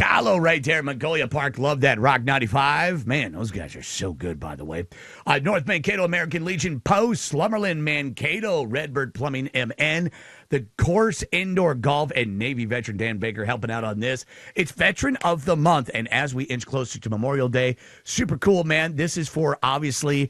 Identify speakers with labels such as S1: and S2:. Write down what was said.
S1: Kahlo right there at Mongolia Park. Love that. Rock 95. Man, those guys are so good, by the way. North Mankato American Legion Post, Slumberland Mankato, Redbird Plumbing MN, the Course Indoor Golf, and Navy veteran Dan Baker helping out on this. It's Veteran of the Month, and as we inch closer to Memorial Day, super cool, man. This is for, obviously,